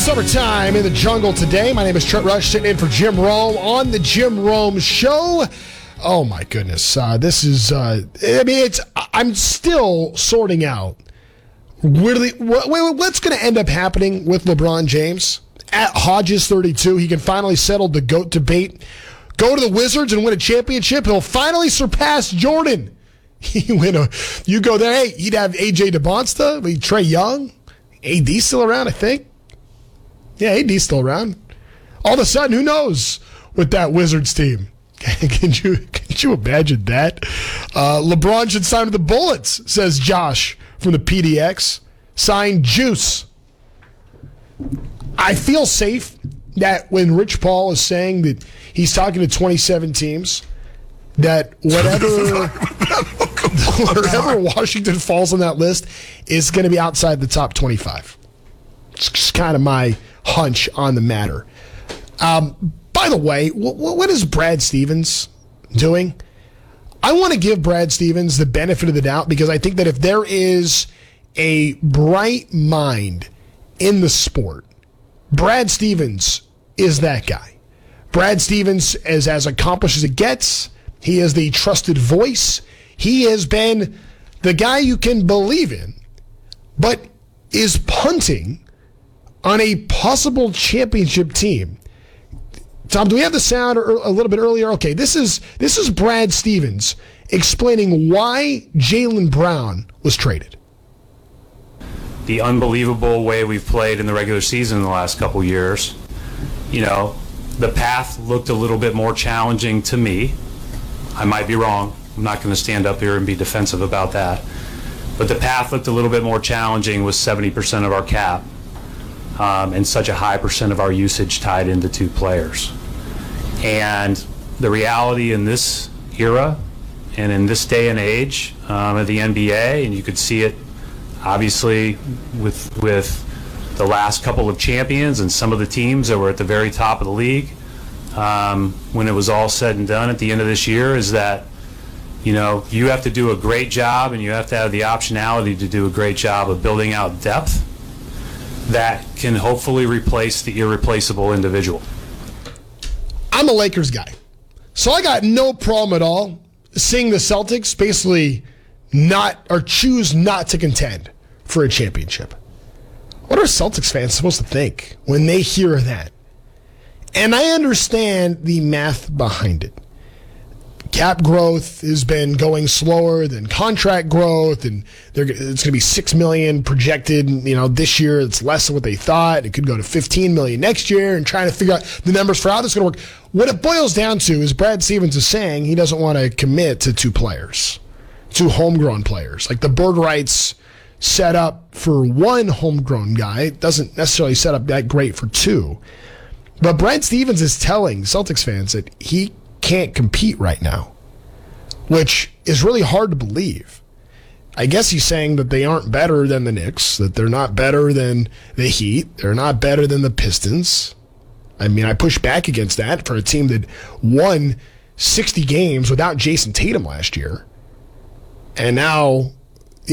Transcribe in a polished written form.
Summertime in the jungle today. My name is Trent Rush, sitting in for Jim Rome on the Jim Rome Show. Oh my goodness, this is. I'm still sorting out really what's going to end up happening with LeBron James at Hodges 32. He can finally settle the GOAT debate, go to the Wizards and win a championship. He'll finally surpass Jordan. You go there. Hey, he'd have AJ DeBonsta, Trae Young, AD still around, I think. Yeah, AD's still around. All of a sudden, who knows with that Wizards team? Can you imagine that? LeBron should sign with the Bullets, says Josh from the PDX. Sign Juice. I feel safe that when Rich Paul is saying that he's talking to 27 teams, that wherever Washington falls on that list is going to be outside the top 25. It's just kind of my hunch on the matter. By the way, what is Brad Stevens doing? I want to give Brad Stevens the benefit of the doubt because I think that if there is a bright mind in the sport, Brad Stevens is that guy. Brad Stevens is as accomplished as it gets. He is the trusted voice. He has been the guy you can believe in, but is punting on a possible championship team. Tom, do we have the sound a little bit earlier? Okay, this is Brad Stevens explaining why Jaylen Brown was traded. The unbelievable way we've played in the regular season in the last couple years. The path looked a little bit more challenging to me. I might be wrong. I'm not going to stand up here and be defensive about that. But the path looked a little bit more challenging with 70% of our cap. And such a high percent of our usage tied into two players. And the reality in this era and in this day and age of the NBA, and you could see it obviously with the last couple of champions and some of the teams that were at the very top of the league, when it was all said and done at the end of this year, is that you have to do a great job and you have to have the optionality to do a great job of building out depth that can hopefully replace the irreplaceable individual. I'm a Lakers guy, so I got no problem at all seeing the Celtics basically choose not to contend for a championship. What are Celtics fans supposed to think when they hear that? And I understand the math behind it. Cap growth has been going slower than contract growth, and it's going to be $6 million projected. This year it's less than what they thought. It could go to $15 million next year, and trying to figure out the numbers for how this is going to work. What it boils down to is Brad Stevens is saying he doesn't want to commit to two homegrown players. Like the bird rights set up for one homegrown guy, it doesn't necessarily set up that great for two. But Brad Stevens is telling Celtics fans that he can't compete right now, which is really hard to believe. I guess he's saying that they aren't better than the Knicks, that they're not better than the Heat, they're not better than the Pistons. I mean, I push back against that for a team that won 60 games without Jason Tatum last year. And now